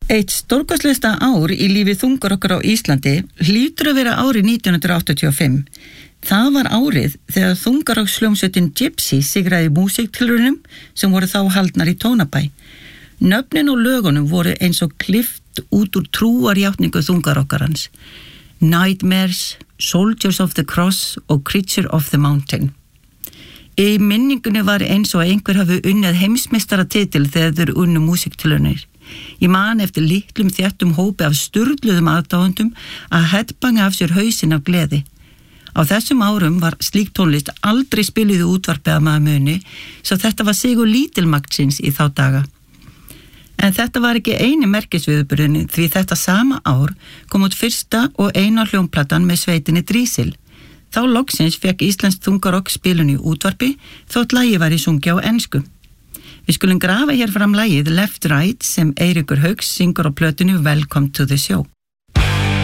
Eitt stórkostlegasta ár í lífi þungarokkar á Íslandi hlýtur að vera árið 1985. Það var árið þegar þungarokkshljómsveitin Gypsy sigraði músíktilraunum sem voru þá haldnar í Tónabæ. Nöfnin og lögunum voru eins og klippt út úr trúarjátningu þungarokkarans. Nightmares, Soldiers of the Cross og Creature of the Mountain. Í minningunni var eins og einhver hafi unnið heimsmeistaratitil þegar þeir unnu músíktilraunir. Ég man eftir litlum þéttum hópi af sturluðum aðdáendum að headbanga af sér hausinn af gleði. Á þessum árum var slík tónlist aldrei spiluð í útvarpi að maður muni, svo þetta var sigur lítilmagnsins í þá daga. En þetta var ekki eini merkisviðburðurinn því þetta sama ár kom út fyrsta og eina hljómplatan með sveitinni Drísil. Þá loksins fekk íslenskt þungarokk spilun í útvarpi þótt lagið var í sungi á ensku. Við skulum grafa hér fram lagið Left Right sem Eiríkur Hauks syngur á plötunni Welcome to the Show.